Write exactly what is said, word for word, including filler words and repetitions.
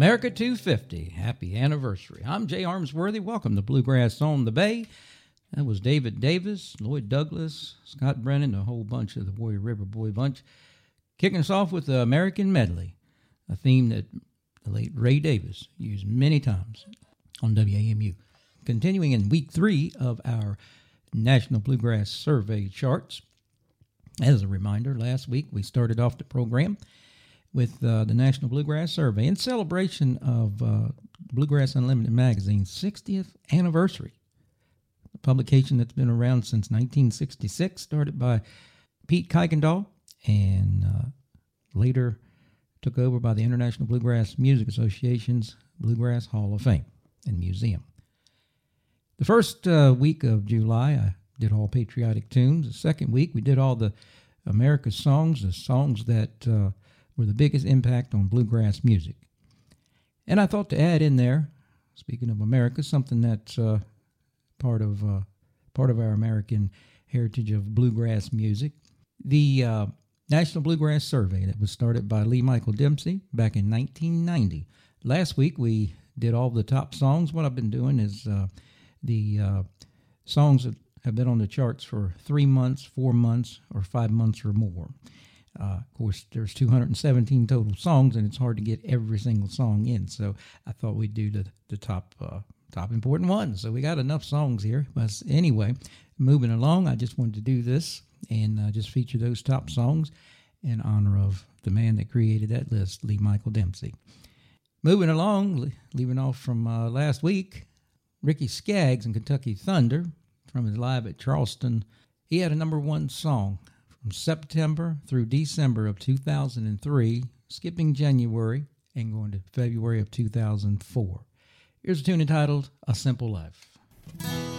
America two fifty, happy anniversary. I'm Jay Armsworthy. Welcome to Bluegrass on the Bay. That was David Davis, Lloyd Douglas, Scott Brennan, a whole bunch of the Warrior River Boy bunch. Kicking us off with the American Medley, a theme that the late Ray Davis used many times on W A M U. Continuing in week three of our National Bluegrass Survey charts. As a reminder, last week we started off the program with uh, the National Bluegrass Survey in celebration of uh, Bluegrass Unlimited Magazine's sixtieth anniversary. A publication that's been around since nineteen sixty-six, started by Pete Kuykendall, and uh, later took over by the International Bluegrass Music Association's Bluegrass Hall of Fame and Museum. The first uh, week of July, I did all patriotic tunes. The second week, we did all the America's songs, the songs that uh, were the biggest impact on bluegrass music. And I thought to add in there, speaking of America, something that's uh, part of uh, part of our American heritage of bluegrass music. The uh, National Bluegrass Survey that was started by Lee Michael Dempsey back in nineteen ninety. Last week, we did all the top songs. What I've been doing is uh, the uh, songs that have been on the charts for three months, four months, or five months or more. Uh, of course, there's two hundred seventeen total songs, and it's hard to get every single song in. So I thought we'd do the, the top uh, top important ones. So we got enough songs here. But anyway, moving along, I just wanted to do this and uh, just feature those top songs in honor of the man that created that list, Lee Michael Dempsey. Moving along, leaving off from uh, last week, Ricky Skaggs and Kentucky Thunder from his Live at Charleston. He had a number one song from September through December of two thousand three, skipping January and going to February of two thousand four. Here's a tune entitled A Simple Life.